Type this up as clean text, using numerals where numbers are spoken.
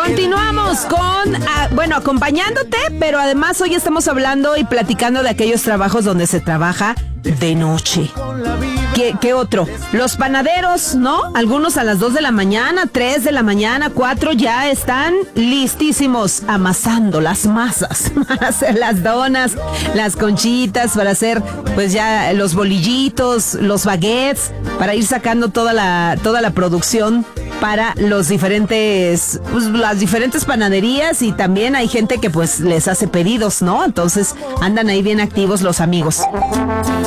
Continuamos con, acompañándote, pero además hoy estamos hablando y platicando de aquellos trabajos donde se trabaja de noche. ¿Qué otro? Los panaderos, ¿no? Algunos a las 2 de la mañana, 3 de la mañana, 4 ya están listísimos amasando las masas para hacer las donas, las conchitas, para hacer pues ya los bolillitos, los baguettes, para ir sacando toda la producción para los diferentes, pues, las diferentes panaderías, y también hay gente que pues les hace pedidos, ¿no? Entonces andan ahí bien activos los amigos.